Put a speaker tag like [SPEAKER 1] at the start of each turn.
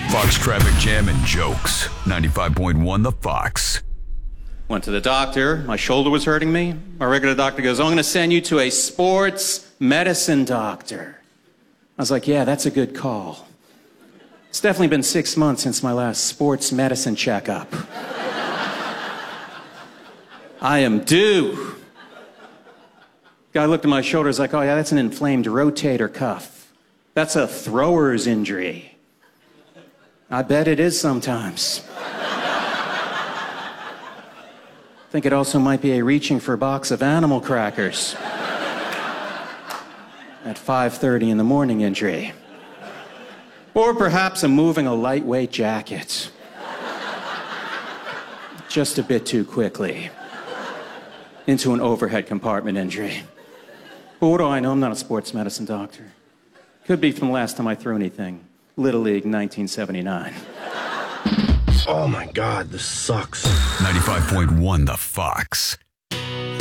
[SPEAKER 1] Fox Traffic Jam and Jokes. 95.1 The Fox.
[SPEAKER 2] Went to the doctor. My shoulder was hurting me. My regular doctor goes, I'm going to send you to a sports medicine doctor. I was like, yeah, that's a good call. It's definitely been 6 months since my last sports medicine checkup. I am due. Guy looked at my shoulder, was like, oh yeah, that's an inflamed rotator cuff. That's a thrower's injury. I bet it is sometimes. I think it also might be a reaching for a box of animal crackers at 5:30 in the morning injury. Or perhaps a moving a lightweight jacket just a bit too quickly into an overhead compartment injury. But what do I know? I'm not a sports medicine doctor. Could be from the last time I threw anything. Little League, 1979.
[SPEAKER 3] Oh my God, this sucks.
[SPEAKER 1] 95.1 The Fox.